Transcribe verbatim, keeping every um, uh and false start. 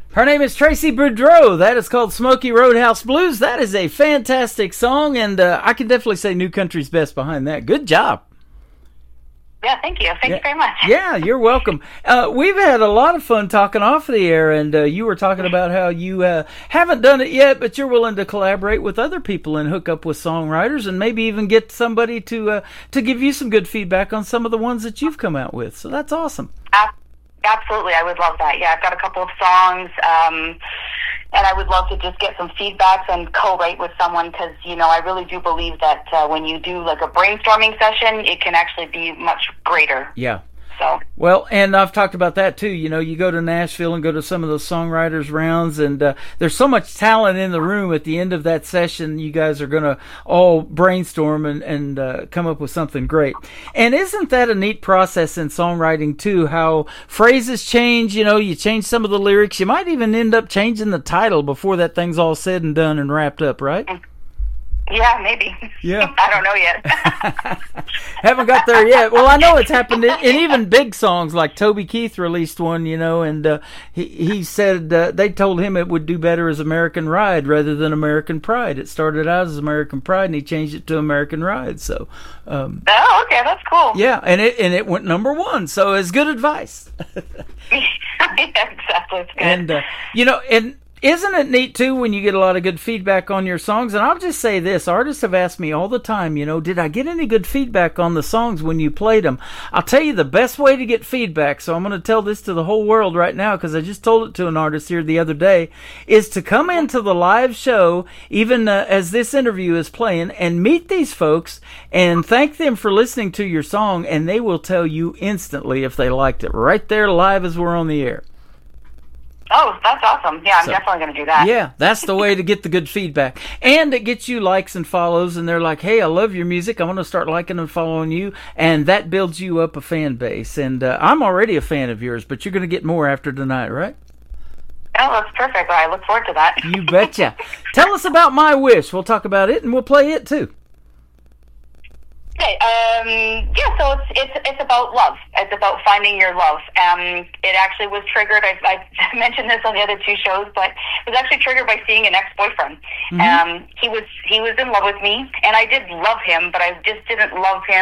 Her name is Tracy Boudreau. That is called Smoky Roadhouse Blues. That is a fantastic song, and uh, I can definitely say New Country's best behind that. Good job. Yeah, thank you. Thank yeah. you very much. Yeah, you're welcome. Uh, we've had a lot of fun talking off the air, and uh, you were talking about how you uh, haven't done it yet, but you're willing to collaborate with other people and hook up with songwriters and maybe even get somebody to uh, to give you some good feedback on some of the ones that you've come out with. So that's awesome. Absolutely. I would love that. Yeah, I've got a couple of songs, um, and I would love to just get some feedbacks and co-write with someone because, you know, I really do believe that uh, when you do like a brainstorming session, it can actually be much greater. Yeah. So. Well, and I've talked about that too. You know, you go to Nashville and go to some of those songwriters rounds, and uh, there's so much talent in the room. At the end of that session, you guys are going to all brainstorm and, and uh, come up with something great. And isn't that a neat process in songwriting too, how phrases change? You know, you change some of the lyrics. You might even end up changing the title before that thing's all said and done and wrapped up, right? Yeah, maybe. Yeah. I don't know yet. Haven't got there yet. Well, I know it's happened in, in even big songs, like Toby Keith released one, you know, and uh, he, he said uh, they told him it would do better as American Ride rather than American Pride. It started out as American Pride, and he changed it to American Ride. So, um, oh, okay, that's cool. Yeah, and it and it went number one, so it's good advice. Yeah, exactly. It's good. And, uh, you know, and isn't it neat, too, when you get a lot of good feedback on your songs? And I'll just say this. Artists have asked me all the time, you know, did I get any good feedback on the songs when you played them? I'll tell you the best way to get feedback, so I'm going to tell this to the whole world right now because I just told it to an artist here the other day, is to come into the live show, even uh, as this interview is playing, and meet these folks and thank them for listening to your song, and they will tell you instantly if they liked it right there live as we're on the air. Oh, that's awesome. Yeah, I'm so, definitely going to do that. Yeah, that's the way to get the good feedback. And it gets you likes and follows, and they're like, hey, I love your music. I want to start liking and following you. And that builds you up a fan base. And uh, I'm already a fan of yours, but you're going to get more after tonight, right? Oh, that's perfect. I look forward to that. You betcha. Tell us about My Wish. We'll talk about it, and we'll play it, too. Okay, um, yeah, so it's, it's it's about love. It's about finding your love. Um, it actually was triggered, I, I mentioned this on the other two shows, but it was actually triggered by seeing an ex-boyfriend. Mm-hmm. Um, he was he was in love with me, and I did love him, but I just didn't love him